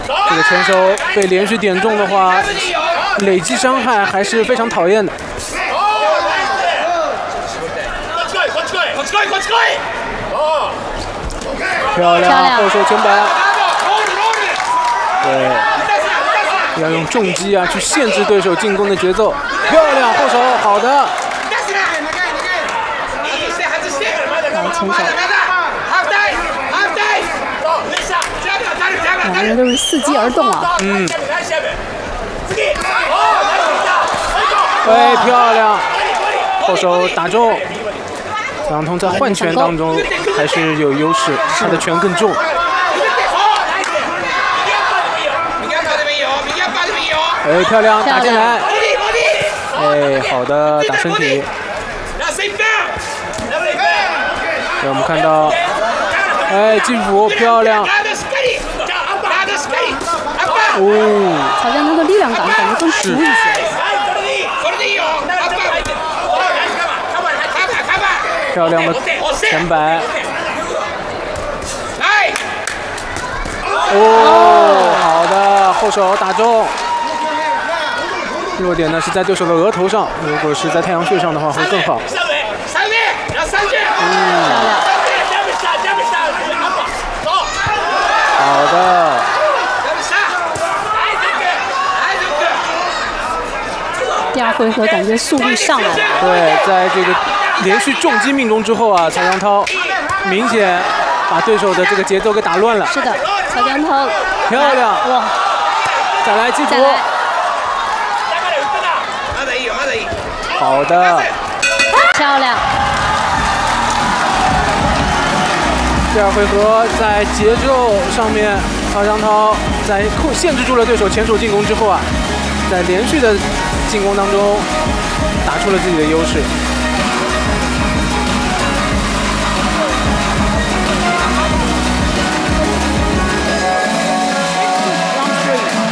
这个前手被连续点中的话，累积伤害还是非常讨厌的。漂亮，后手前摆。对，要用重击啊去限制对手进攻的节奏。漂亮，后手好的。 来前手。两个人都是伺机而动啊。 哎，漂亮，后手打中。小杨通在换拳当中还是有优势，他的拳更重。哎，漂亮，打进来。哎，好的，打身体。对，我们看到，哎，进步漂亮。哦， 曹江涛的力量感感觉更足一些。 漂亮的前摆。哦，好的，后手打中。弱点呢是在对手的额头上，如果是在太阳穴上的话会更好。好的。 第二回合感觉速度上来了。 对，在这个连续重击命中之后啊，曹江涛明显把对手的这个节奏给打乱了。 是的，曹江涛漂亮， 哇！ 再来击服。好的， 漂亮。 第二回合在节奏上面，曹江涛在限制住了对手前手进攻之后啊，在连续的进攻当中打出了自己的优势。